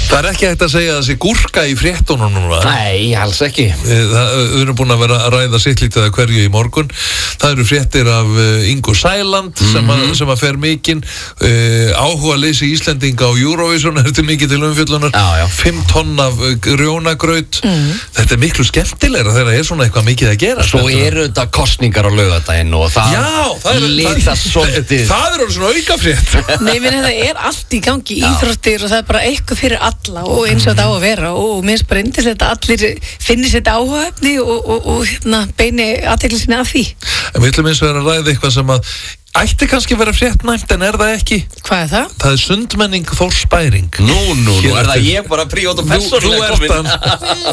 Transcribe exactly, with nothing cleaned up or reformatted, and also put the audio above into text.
Það er ekki hægt að segja að það sé gúrka í fréttunum núna. Nei, alls ekki. Það, við erum búin að vera að ræða sitt lítið að hverju í morgun. Það eru fréttir af uh, Ingo Sæland mm-hmm. sem, að, sem að fer mikinn uh, áhuga leysi Íslendinga á Eurovision er til mikið til umfjöllunar. Já, já. Fimm tonn af uh, rjónagraut. Mm. Þetta er miklu skemmtilegra þegar það er svona eitthvað mikið að gera. Svo eru þetta kostningar á laugardaginn og það Já, það er lita svolítið. Það er alveg svona aukafrétt. Nei, menn þetta er allt í gangi íþróttir og það er bara eitthvað fyrir alla og eins og þetta á að vera og mér finnst bara yndislegt að allir finnir þetta áhugaefni og, og, og hérna, beini athygli sinni af því. En við ætlum eins og vera að ræða eitthvað sem að ætti kannski að vera fréttnæmt en er það ekki. Hvað er það? Það er sundmenning Þórs Bæring. Nú, nú, nú, er það ég bara prívat og persónulega komin?